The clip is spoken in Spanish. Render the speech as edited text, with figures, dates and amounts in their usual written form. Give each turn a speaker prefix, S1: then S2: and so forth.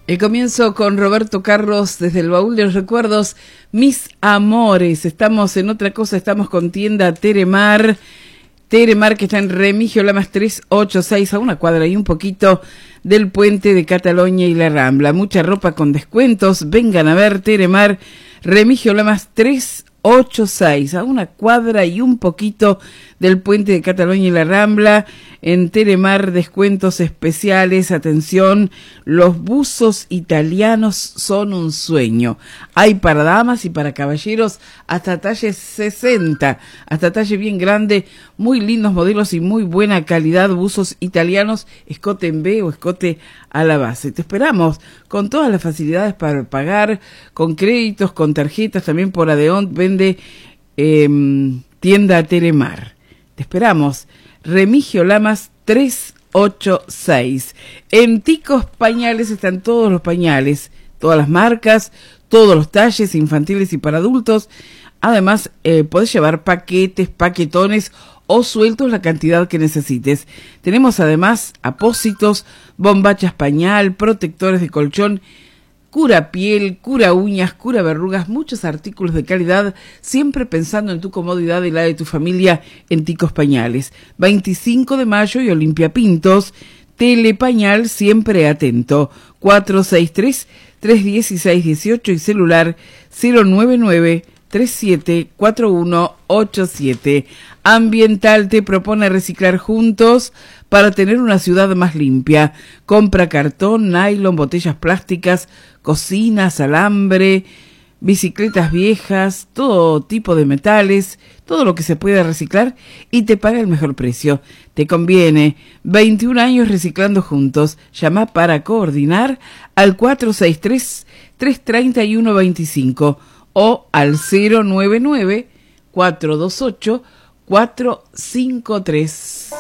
S1: El comienzo con Roberto Carlos desde el baúl de los recuerdos. Mis amores, estamos en otra cosa, estamos con tienda Teremar. Teremar, que está en Remigio Lamas 386, a una cuadra y un poquito del puente de Cataluña y la Rambla. Mucha ropa con descuentos. Vengan a ver Teremar, Remigio Lamas 386, a una cuadra y un poquito del puente de Cataluña y la Rambla. En Teremar, descuentos especiales. Atención, los buzos italianos son un sueño. Hay para damas y para caballeros hasta talle 60, hasta talle bien grande. Muy lindos modelos y muy buena calidad. Buzos italianos, escote en B o escote a la base. Te esperamos con todas las facilidades para pagar, con créditos, con tarjetas. También por Adeont vende tienda Teremar. Te esperamos. Remigio Lamas 386. En Ticos Pañales están todos los pañales, todas las marcas, todos los talles infantiles y para adultos. Además, podés llevar paquetes, paquetones o sueltos la cantidad que necesites. Tenemos además apósitos, bombachas pañal, protectores de colchón, cura piel, cura uñas, cura verrugas, muchos artículos de calidad, siempre pensando en tu comodidad y la de tu familia. En Ticos Pañales, 25 de mayo y Olimpia Pintos. Telepañal, siempre atento, 463-316-18 y celular 099-374187. Ambiental te propone reciclar juntos para tener una ciudad más limpia. Compra cartón, nylon, botellas plásticas, cocinas, alambre, bicicletas viejas, todo tipo de metales, todo lo que se puede reciclar y te paga el mejor precio. Te conviene. 21 años reciclando juntos. Llama para coordinar al 463-331-25 o al 099-428-453.